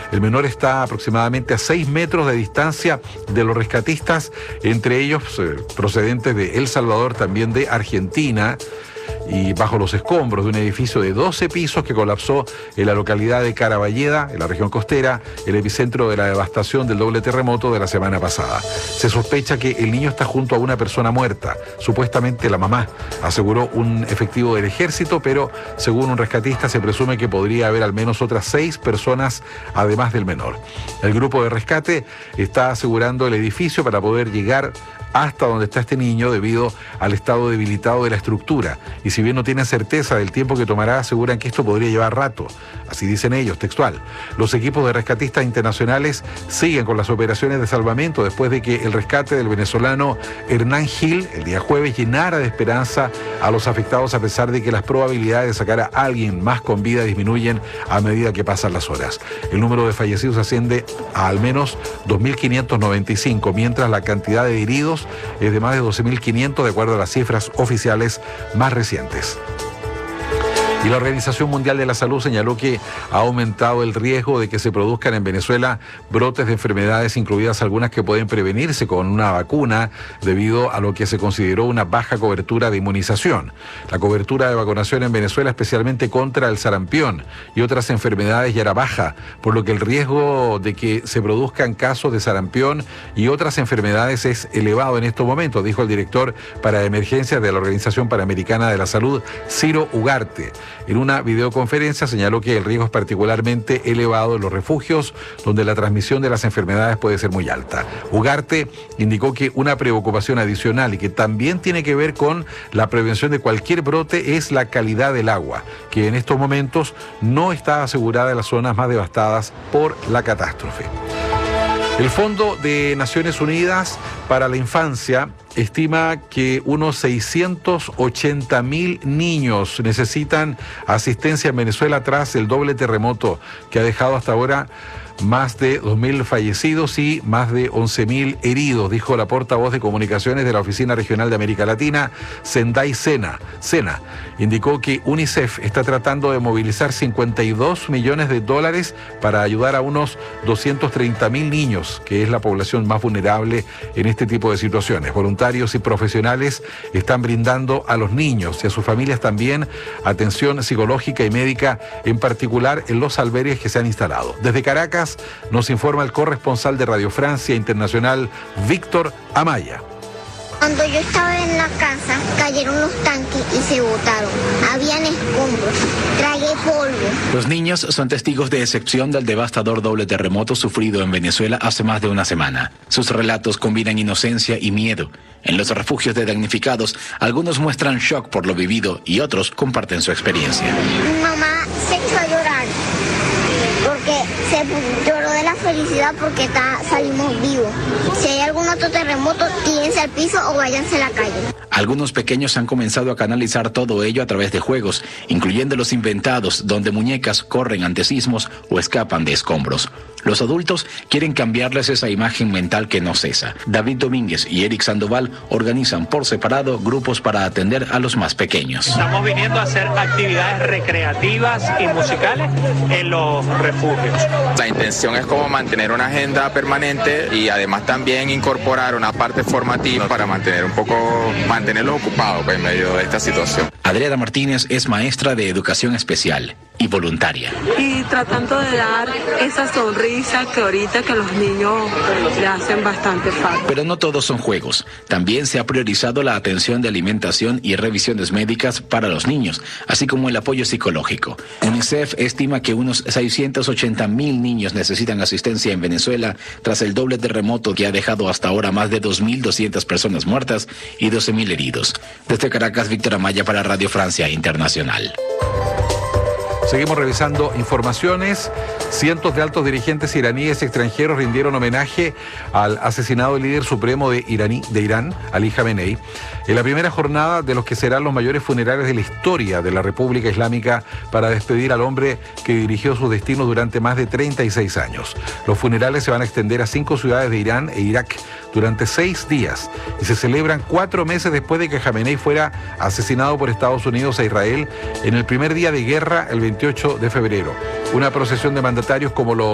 El menor está aproximadamente a 6 metros de distancia de los rescatistas, entre ellos procedentes de El Salvador, también de Argentina, y bajo los escombros de un edificio de 12 pisos que colapsó en la localidad de Caraballeda, en la región costera, el epicentro de la devastación del doble terremoto de la semana pasada. Se sospecha que el niño está junto a una persona muerta, supuestamente la mamá, aseguró un efectivo del ejército, pero según un rescatista se presume que podría haber al menos otras 6 personas además del menor. El grupo de rescate está asegurando el edificio para poder llegar hasta donde está este niño debido al estado debilitado de la estructura. Y si bien no tienen certeza del tiempo que tomará, aseguran que esto podría llevar rato. Así dicen ellos, textual. Los equipos de rescatistas internacionales siguen con las operaciones de salvamento después de que el rescate del venezolano Hernán Gil el día jueves llenara de esperanza a los afectados, a pesar de que las probabilidades de sacar a alguien más con vida disminuyen a medida que pasan las horas. El número de fallecidos asciende a al menos 2.595, mientras la cantidad de heridos es de más de 12.500 de acuerdo a las cifras oficiales más recientes. Y la Organización Mundial de la Salud señaló que ha aumentado el riesgo de que se produzcan en Venezuela brotes de enfermedades, incluidas algunas que pueden prevenirse con una vacuna, debido a lo que se consideró una baja cobertura de inmunización. La cobertura de vacunación en Venezuela, especialmente contra el sarampión y otras enfermedades, ya era baja, por lo que el riesgo de que se produzcan casos de sarampión y otras enfermedades es elevado en estos momentos, dijo el director para emergencias de la Organización Panamericana de la Salud, Ciro Ugarte. En una videoconferencia señaló que el riesgo es particularmente elevado en los refugios, donde la transmisión de las enfermedades puede ser muy alta. Ugarte indicó que una preocupación adicional y que también tiene que ver con la prevención de cualquier brote es la calidad del agua, que en estos momentos no está asegurada en las zonas más devastadas por la catástrofe. El Fondo de Naciones Unidas para la Infancia estima que unos 680.000 niños necesitan asistencia en Venezuela tras el doble terremoto que ha dejado hasta ahora más de 2.000 fallecidos y más de 11.000 heridos, dijo la portavoz de comunicaciones de la Oficina Regional de América Latina, Zendai Sena. Indicó que UNICEF está tratando de movilizar $52 millones para ayudar a unos 230.000 niños, que es la población más vulnerable en este tipo de situaciones. Voluntarios y profesionales están brindando a los niños y a sus familias también atención psicológica y médica, en particular en los albergues que se han instalado. Desde Caracas nos informa el corresponsal de Radio Francia Internacional, Víctor Amaya. Cuando yo estaba en la casa, cayeron los tanques y se botaron. Habían escombros, tragué polvo. Los niños son testigos de excepción del devastador doble terremoto sufrido en Venezuela hace más de una semana. Sus relatos combinan inocencia y miedo. En los refugios de damnificados, algunos muestran shock por lo vivido y otros comparten su experiencia. Mi mamá se echó a llorar porque se lloró de la felicidad porque salimos vivos. Si hay algún otro terremoto, tírense al piso o váyanse a la calle. Algunos pequeños han comenzado a canalizar todo ello a través de juegos, incluyendo los inventados, donde muñecas corren ante sismos o escapan de escombros. Los adultos quieren cambiarles esa imagen mental que no cesa. David Domínguez y Eric Sandoval organizan por separado grupos para atender a los más pequeños. Estamos viniendo a hacer actividades recreativas y musicales en los refugios. La intención es como mantener una agenda permanente y además también incorporar una parte formativa para mantenerlos ocupados en medio de esta situación. Adriana Martínez es maestra de educación especial y voluntaria. Y tratando de dar esa sonrisa que ahorita que los niños le hacen bastante falta. Pero no todos son juegos. También se ha priorizado la atención de alimentación y revisiones médicas para los niños, así como el apoyo psicológico. UNICEF estima que unos 680.000 niños necesitan asistencia en Venezuela tras el doble terremoto que ha dejado hasta ahora más de 2.200 personas muertas y 12.000 heridos. Desde Caracas, Víctor Amaya para Radio Francia Internacional. Seguimos revisando informaciones. Cientos de altos dirigentes iraníes extranjeros rindieron homenaje al asesinado líder supremo de Irán, Ali Khamenei, en la primera jornada de los que serán los mayores funerales de la historia de la República Islámica para despedir al hombre que dirigió sus destinos durante más de 36 años. Los funerales se van a extender a 5 ciudades de Irán e Irak durante 6 días y se celebran 4 meses después de que Khamenei fuera asesinado por Estados Unidos e Israel en el primer día de guerra, el 28 de febrero. Una procesión de mandatarios como los